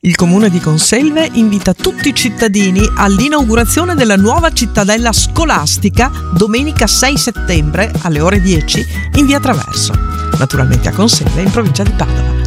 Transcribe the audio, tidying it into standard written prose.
Il comune di Conselve invita tutti i cittadini all'inaugurazione della nuova cittadella scolastica domenica 6 settembre alle ore 10 in via Traverso, naturalmente a Conselve in provincia di Padova.